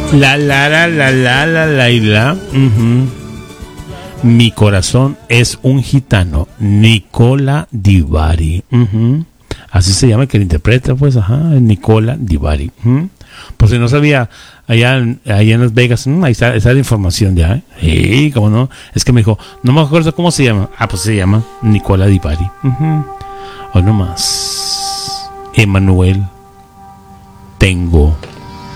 La. Mi corazón es un gitano, Nicola Di Bari. Así se llama el que lo interpreta, pues, Nicola Di Bari. Por si no sabía, allá en Las Vegas, ahí está la información ya, Sí, cómo no. Es que me dijo, no me acuerdo cómo se llama. Pues se llama Nicola Di Bari. O no más. Emanuel, tengo